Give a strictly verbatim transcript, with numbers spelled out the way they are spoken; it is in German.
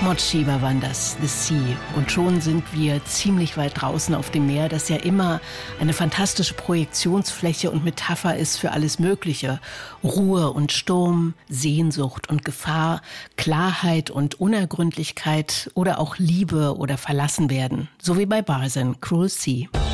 Mahmoud Sheeba waren das, The Sea. Und schon sind wir ziemlich weit draußen auf dem Meer, das ja immer eine fantastische Projektionsfläche und Metapher ist für alles Mögliche. Ruhe und Sturm, Sehnsucht und Gefahr, Klarheit und Unergründlichkeit oder auch Liebe oder Verlassenwerden. So wie bei Barzan, Cruel Sea.